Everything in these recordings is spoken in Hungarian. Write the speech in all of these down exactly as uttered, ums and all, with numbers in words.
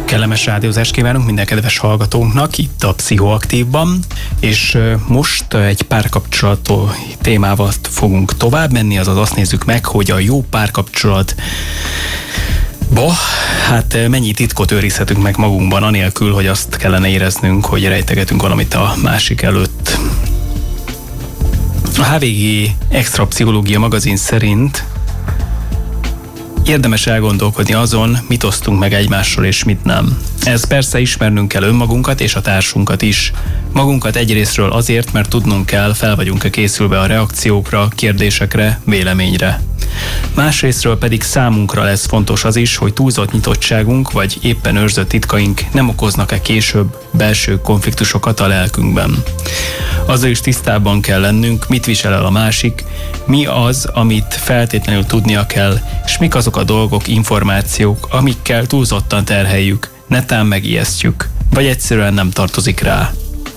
Kellemes rádiózást kívánunk minden kedves hallgatónknak itt a Pszichoaktívban, és most egy párkapcsolató témával fogunk tovább menni, azaz azt nézzük meg, hogy a jó párkapcsolat Ba, hát mennyi titkot őrizhetünk meg magunkban, anélkül, hogy azt kellene éreznünk, hogy rejtegetünk valamit a másik előtt. A há vé gé Extra Pszichológia magazin szerint érdemes elgondolkodni azon, mit osztunk meg egymásról és mit nem. Ez persze ismernünk kell önmagunkat és a társunkat is. Magunkat egyrészről azért, mert tudnunk kell, fel vagyunk-e készülve a reakciókra, kérdésekre, véleményre. Másrészről pedig számunkra lesz fontos az is, hogy túlzott nyitottságunk vagy éppen őrzött titkaink nem okoznak-e később belső konfliktusokat a lelkünkben. Azzal is tisztában kell lennünk, mit visel el a másik, mi az, amit feltétlenül tudnia kell, és mik azok a dolgok, információk, amikkel túlzottan terheljük, netán megijesztjük, vagy egyszerűen nem tartozik rá.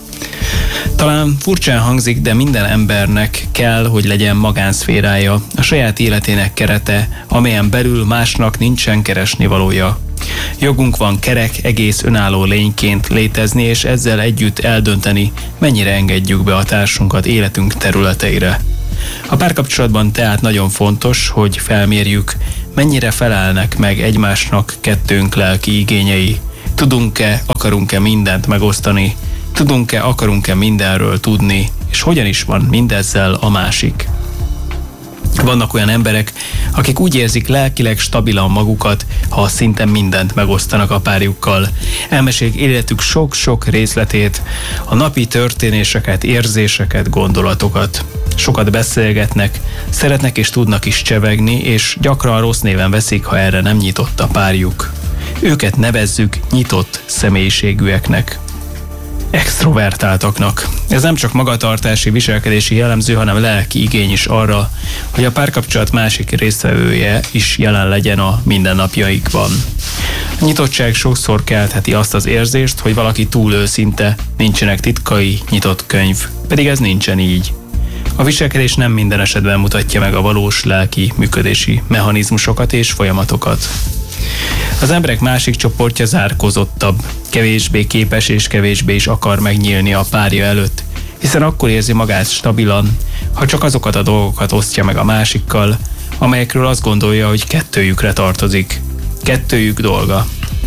Talán furcsán hangzik, de minden embernek kell, hogy legyen magánszférája, a saját életének kerete, amelyen belül másnak nincsen keresnivalója. Jogunk van kerek, egész önálló lényként létezni, és ezzel együtt eldönteni, mennyire engedjük be a társunkat életünk területeire. A párkapcsolatban tehát nagyon fontos, hogy felmérjük, mennyire felelnek meg egymásnak kettőnk lelki igényei. Tudunk-e, akarunk-e mindent megosztani, tudunk-e, akarunk-e mindenről tudni, és hogyan is van mindezzel a másik. Vannak olyan emberek, akik úgy érzik lelkileg stabilan magukat, ha szinte mindent megosztanak a párjukkal. Elmesélik életük sok-sok részletét, a napi történéseket, érzéseket, gondolatokat. Sokat beszélgetnek, szeretnek és tudnak is csevegni, és gyakran rossz néven veszik, ha erre nem nyitott a párjuk. Őket nevezzük nyitott személyiségűeknek. Extrovertáltaknak. Ez nem csak magatartási, viselkedési jellemző, hanem lelki igény is arra, hogy a párkapcsolat másik résztvevője is jelen legyen a mindennapjaikban. A nyitottság sokszor keltheti azt az érzést, hogy valaki túl őszinte, nincsenek titkai, nyitott könyv, pedig ez nincsen így. A viselkedés nem minden esetben mutatja meg a valós lelki működési mechanizmusokat és folyamatokat. Az emberek másik csoportja zárkózottabb, kevésbé képes és kevésbé is akar megnyílni a párja előtt, hiszen akkor érzi magát stabilan, ha csak azokat a dolgokat osztja meg a másikkal, amelyekről azt gondolja, hogy kettőjükre tartozik. Kettőjük dolga.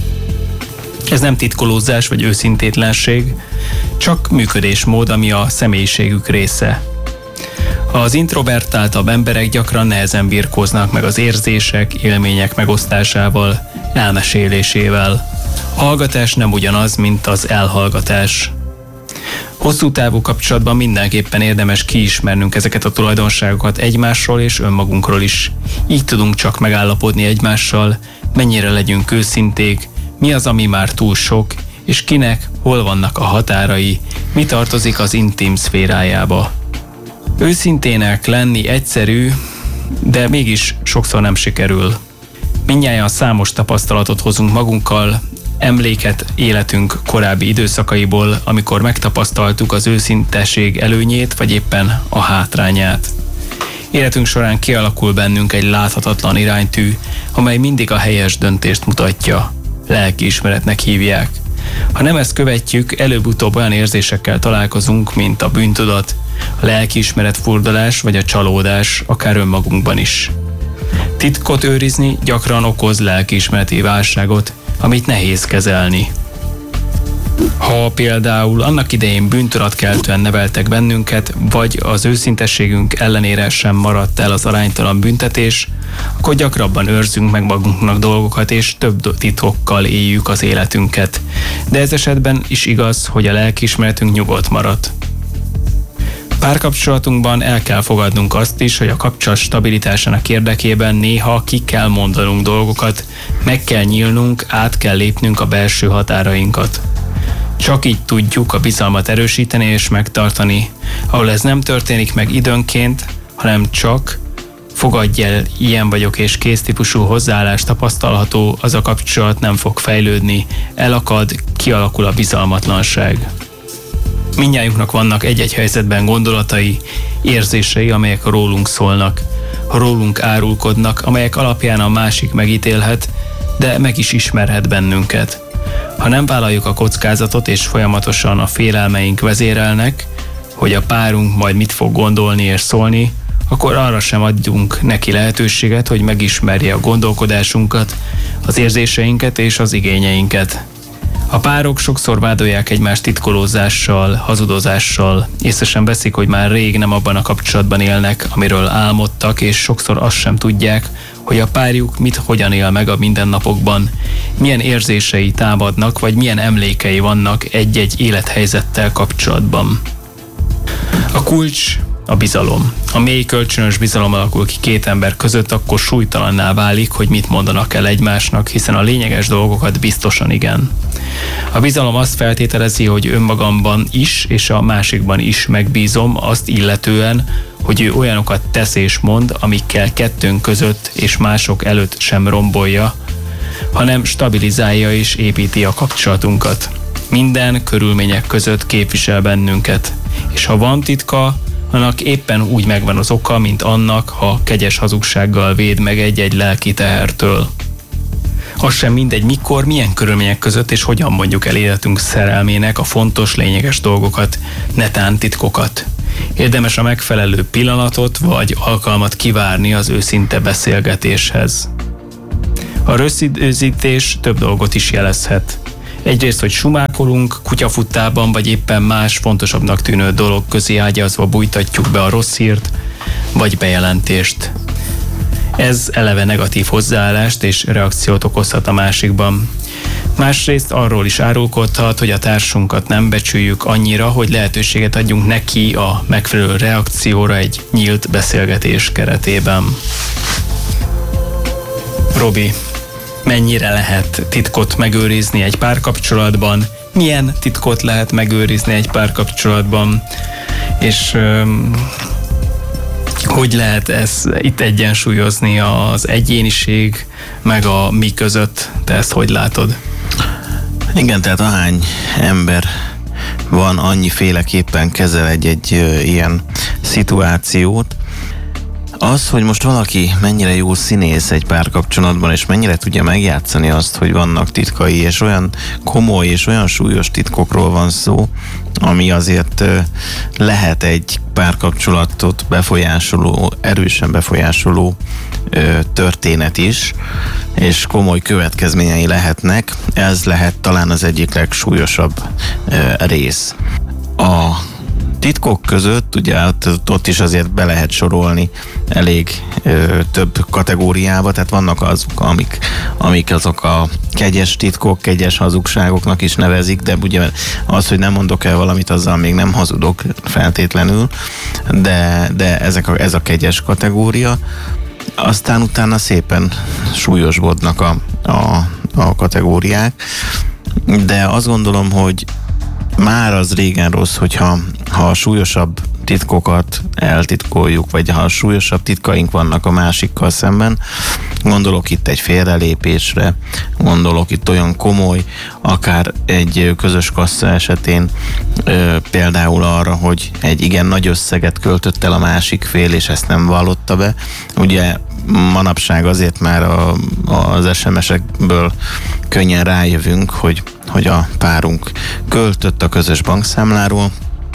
Ez nem titkolózás vagy őszintétlenség, csak működésmód, ami a személyiségük része. Az introvertáltabb emberek gyakran nehezen birkóznak meg az érzések, élmények megosztásával, elmesélésével. A hallgatás nem ugyanaz, mint az elhallgatás. Hosszú távú kapcsolatban mindenképpen érdemes kiismernünk ezeket a tulajdonságokat egymásról és önmagunkról is. Így tudunk csak megállapodni egymással, mennyire legyünk őszinték, mi az, ami már túl sok, és kinek, hol vannak a határai, mi tartozik az intim szférájába. Őszintének lenni egyszerű, de mégis sokszor nem sikerül. Mindnyájan számos tapasztalatot hozunk magunkkal, emléket életünk korábbi időszakaiból, amikor megtapasztaltuk az őszintesség előnyét, vagy éppen a hátrányát. Életünk során kialakul bennünk egy láthatatlan iránytű, amely mindig a helyes döntést mutatja. Lelkiismeretnek hívják. Ha nem ezt követjük, előbb-utóbb olyan érzésekkel találkozunk, mint a bűntudat, a lelkiismeret furdalás vagy a csalódás, akár önmagunkban is. Titkot őrizni gyakran okoz lelkiismereti válságot, amit nehéz kezelni. Ha például annak idején bűntudatkeltően neveltek bennünket, vagy az őszintességünk ellenére sem maradt el az aránytalan büntetés, akkor gyakrabban őrzünk meg magunknak dolgokat, és több titkokkal éljük az életünket. De ez esetben is igaz, hogy a lelkiismeretünk nyugodt maradt. Párkapcsolatunkban el kell fogadnunk azt is, hogy a kapcsolat stabilitásának érdekében néha ki kell mondanunk dolgokat, meg kell nyílnunk, át kell lépnünk a belső határainkat. Csak így tudjuk a bizalmat erősíteni és megtartani, ahol ez nem történik meg időnként, hanem csak fogadj el, ilyen vagyok és kész típusú hozzáállás tapasztalható, az a kapcsolat nem fog fejlődni, elakad, kialakul a bizalmatlanság. Mindnyájunknak vannak egy-egy helyzetben gondolatai, érzései, amelyek rólunk szólnak, rólunk árulkodnak, amelyek alapján a másik megítélhet, de meg is ismerhet bennünket. Ha nem vállaljuk a kockázatot, és folyamatosan a félelmeink vezérelnek, hogy a párunk majd mit fog gondolni és szólni, akkor arra sem adjunk neki lehetőséget, hogy megismerje a gondolkodásunkat, az érzéseinket és az igényeinket. A párok sokszor vádolják egymást titkolózással, hazudozással, észre sem veszik, hogy már rég nem abban a kapcsolatban élnek, amiről álmodtak, és sokszor azt sem tudják, hogy a párjuk mit hogyan él meg a mindennapokban, milyen érzései támadnak, vagy milyen emlékei vannak egy-egy élethelyzettel kapcsolatban. A kulcs a bizalom. A mély kölcsönös bizalom alakul ki két ember között, akkor súlytalanná válik, hogy mit mondanak el egymásnak, hiszen a lényeges dolgokat biztosan igen. A bizalom azt feltételezi, hogy önmagamban is és a másikban is megbízom azt illetően, hogy ő olyanokat tesz és mond, amikkel kettőnk között és mások előtt sem rombolja, hanem stabilizálja és építi a kapcsolatunkat. Minden körülmények között képvisel bennünket, és ha van titka, annak éppen úgy megvan az oka, mint annak, ha kegyes hazugsággal véd meg egy-egy lelki tehertől. Az sem mindegy, mikor, milyen körülmények között és hogyan mondjuk el életünk szerelmének a fontos, lényeges dolgokat, netán titkokat. Érdemes a megfelelő pillanatot vagy alkalmat kivárni az őszinte beszélgetéshez. A rögzítés több dolgot is jelezhet. Egyrészt, hogy sumákolunk, kutyafuttában vagy éppen más fontosabbnak tűnő dolog közé ágyazva bújtatjuk be a rossz hírt vagy bejelentést. Ez eleve negatív hozzáállást és reakciót okozhat a másikban. Másrészt arról is árulkodhat, hogy a társunkat nem becsüljük annyira, hogy lehetőséget adjunk neki a megfelelő reakcióra egy nyílt beszélgetés keretében. Robi, mennyire lehet titkot megőrizni egy párkapcsolatban? Milyen titkot lehet megőrizni egy párkapcsolatban? És öm, hogy lehet ez itt egyensúlyozni az egyéniség meg a mi között? Te ezt hogy látod? Igen, tehát ahány ember van, annyiféleképpen kezel egy-egy ilyen szituációt. Az, hogy most valaki mennyire jó színész egy párkapcsolatban, és mennyire tudja megjátszani azt, hogy vannak titkai, és olyan komoly és olyan súlyos titkokról van szó, ami azért lehet egy párkapcsolatot befolyásoló, erősen befolyásoló történet is, és komoly következményei lehetnek. Ez lehet talán az egyik legsúlyosabb rész. A titkok között, ugye ott, ott is azért be lehet sorolni elég ö, több kategóriába, tehát vannak azok, amik, amik azok a kegyes titkok, kegyes hazugságoknak is nevezik, de ugye az, hogy nem mondok el valamit, azzal még nem hazudok feltétlenül, de, de ezek a, ez a kegyes kategória. Aztán utána szépen súlyosbodnak a, a, a kategóriák, de azt gondolom, hogy már az régen rossz, hogyha ha a súlyosabb titkokat eltitkoljuk, vagy ha a súlyosabb titkaink vannak a másikkal szemben. Gondolok itt egy félrelépésre, gondolok itt olyan komoly, akár egy közös kassa esetén ö, például arra, hogy egy igen nagy összeget költött el a másik fél, és ezt nem vallotta be. Ugye manapság azért már a, az es em esekből könnyen rájövünk, hogy, hogy a párunk költött a közös bankszámláról,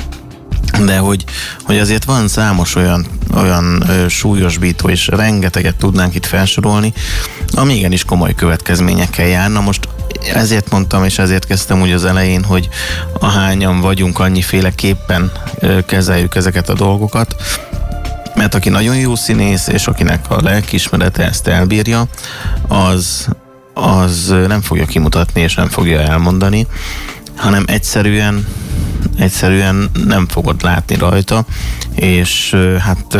de hogy, hogy azért van számos olyan, olyan ö, súlyosbító, és rengeteget tudnánk itt felsorolni, ami igenis komoly következményekkel járna. Most ezért mondtam, és ezért kezdtem úgy az elején, hogy ahányan vagyunk, annyiféleképpen ö, kezeljük ezeket a dolgokat, mert aki nagyon jó színész, és akinek a lelkiismerete ezt elbírja, az, az nem fogja kimutatni, és nem fogja elmondani, hanem egyszerűen egyszerűen nem fogod látni rajta, és hát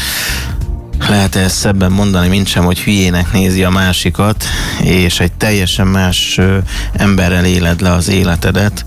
lehet ezt szebben mondani, mint sem, hogy hülyének nézi a másikat, és egy teljesen más emberrel éled le az életedet,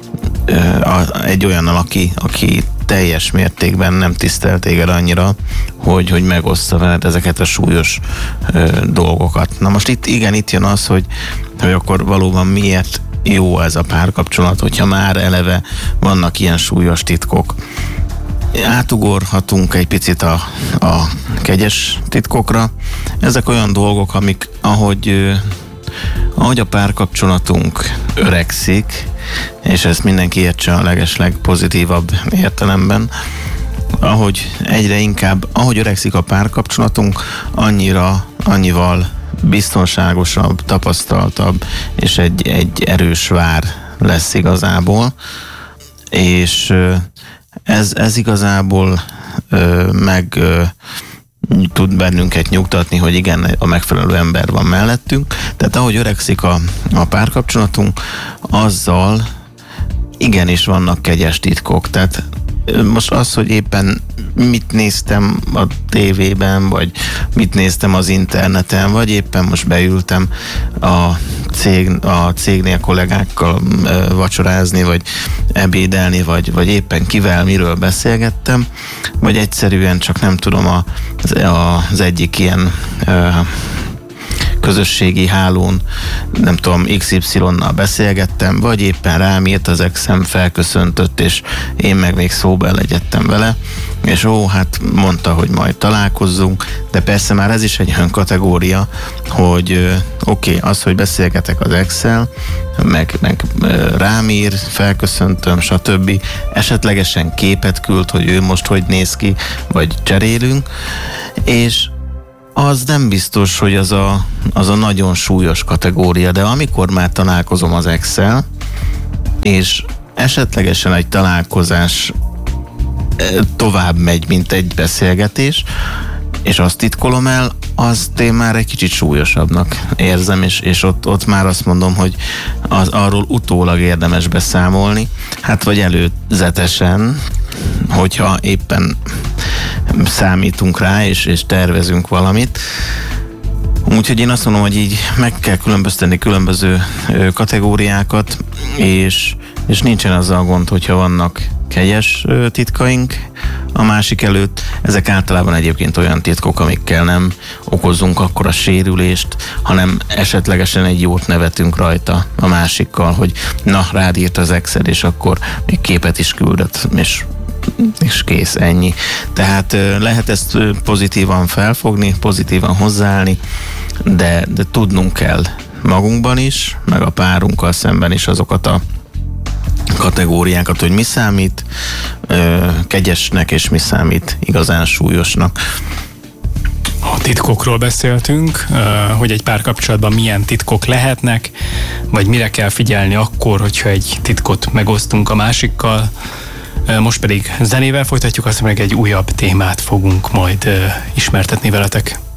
egy olyannal, aki, aki teljes mértékben nem tisztel téged annyira, hogy, hogy megoszta veled ezeket a súlyos ö, dolgokat. Na most itt igen, itt jön az, hogy, hogy akkor valóban miért jó ez a párkapcsolat, hogyha már eleve vannak ilyen súlyos titkok. Átugorhatunk egy picit a, a kegyes titkokra. Ezek olyan dolgok, amik, ahogy, ahogy a párkapcsolatunk öregszik, és ezt mindenki értse a legesleg pozitívabb értelemben, ahogy egyre inkább, ahogy öregszik a párkapcsolatunk, annyira, annyival biztonságosabb, tapasztaltabb, és egy, egy erős vár lesz igazából, és ez, ez igazából meg tud bennünket nyugtatni, hogy igen, a megfelelő ember van mellettünk. Tehát ahogy öregszik a, a párkapcsolatunk, azzal igenis vannak kegyes titkok. Tehát most az, hogy éppen mit néztem a tévében, vagy mit néztem az interneten, vagy éppen most beültem a, cég, a cégnél kollégákkal vacsorázni, vagy ebédelni, vagy, vagy éppen kivel, miről beszélgettem, vagy egyszerűen csak nem tudom, a, az egyik ilyen közösségi hálón, nem tudom, iksz ipszilonnal beszélgettem, vagy éppen rám írt az exem, felköszöntött, és én meg még szóba elegyedtem vele, és ó, hát mondta, hogy majd találkozzunk, de persze már ez is egy olyan kategória, hogy oké, okay, az, hogy beszélgetek az Excel, meg, meg rám ír, felköszöntöm, stb. Esetlegesen képet küld, hogy ő most hogy néz ki, vagy cserélünk, és az nem biztos, hogy az a, az a nagyon súlyos kategória, de amikor már találkozom az Excel, és esetlegesen egy találkozás tovább megy, mint egy beszélgetés, és azt titkolom el, azt én már egy kicsit súlyosabbnak érzem, és, és ott, ott már azt mondom, hogy az, arról utólag érdemes beszámolni, hát vagy előzetesen, hogyha éppen számítunk rá, és, és tervezünk valamit. Úgyhogy én azt mondom, hogy így meg kell különböztetni különböző kategóriákat, és, és nincsen azzal gond, hogyha vannak kegyes titkaink a másik előtt. Ezek általában egyébként olyan titkok, amikkel nem okozunk akkora sérülést, hanem esetlegesen egy jót nevetünk rajta a másikkal, hogy na, rád írt az Excel, és akkor még képet is küldött, és és kész, ennyi. Tehát lehet ezt pozitívan felfogni, pozitívan hozzáállni, de, de tudnunk kell magunkban is, meg a párunkkal szemben is azokat a kategóriákat, hogy mi számít ö, kegyesnek, és mi számít igazán súlyosnak. A titkokról beszéltünk, hogy egy párkapcsolatban milyen titkok lehetnek, vagy mire kell figyelni akkor, hogyha egy titkot megosztunk a másikkal. Most pedig zenével folytatjuk, azt meg egy újabb témát fogunk majd ismertetni veletek.